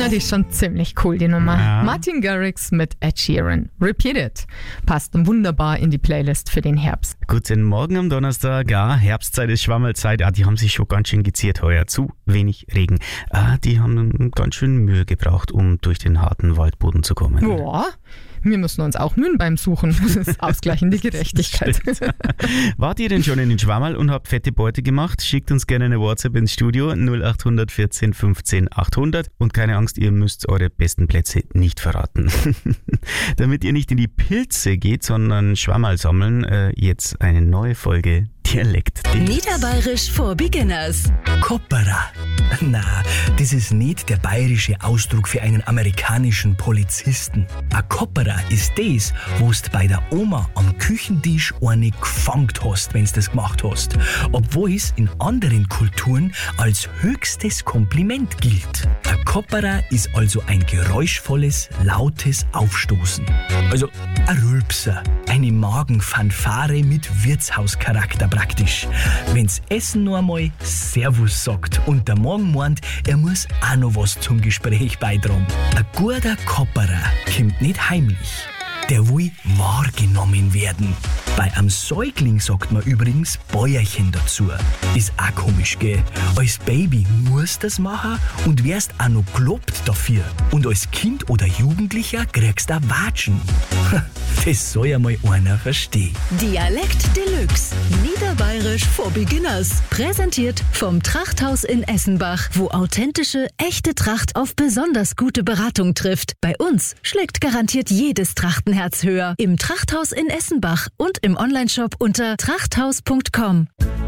Ja, die ist schon ziemlich cool, die Nummer. Ja. Martin Garrix mit Ed Sheeran. Repeat It. Passt wunderbar in die Playlist für den Herbst. Guten Morgen am Donnerstag. Ja, Herbstzeit ist Schwammelzeit. Die haben sich schon ganz schön geziert heuer. Zu wenig Regen. Die haben ganz schön Mühe gebraucht, um durch den harten Waldboden zu kommen. Boah, wir müssen uns auch mühen beim Suchen. Das ist ausgleichende Gerechtigkeit. Wart ihr denn schon in den Schwammerl und habt fette Beute gemacht? Schickt uns gerne eine WhatsApp ins Studio 0800 14 15 800 und keine Angst, ihr müsst eure besten Plätze nicht verraten. Damit ihr nicht in die Pilze geht, sondern Schwammerl sammeln, jetzt eine neue Folge Dialekt. Niederbayerisch for Beginners. Kopperer. Na, das ist nicht der bayerische Ausdruck für einen amerikanischen Polizisten. Ein Kopperer ist das, wo's bei der Oma am Küchentisch eine gefangt hast, wenn's das gemacht hast. Obwohl es in anderen Kulturen als höchstes Kompliment gilt. Ein Kopperer ist also ein geräuschvolles, lautes Aufstoßen. Also ein Rülpser. Eine Magenfanfare mit Wirtshauscharakter praktisch. Wenn's Essen noch einmal Servus sagt und der Magen meint, er muss auch noch was zum Gespräch beitragen. Ein guter Kopperer kommt nicht heimlich. Der will wahrgenommen werden. Bei einem Säugling sagt man übrigens Bäuerchen dazu. Ist auch komisch, gell? Als Baby musst du das machen und wirst auch noch gelobt dafür. Und als Kind oder Jugendlicher kriegst du Watschen. Das soll ja mal einer verstehen. Dialekt Deluxe. Niederbayerisch for Beginners. Präsentiert vom Trachthaus in Essenbach, wo authentische, echte Tracht auf besonders gute Beratung trifft. Bei uns schlägt garantiert jedes Trachtenherz höher. Im Trachthaus in Essenbach und im Onlineshop unter trachthaus.com.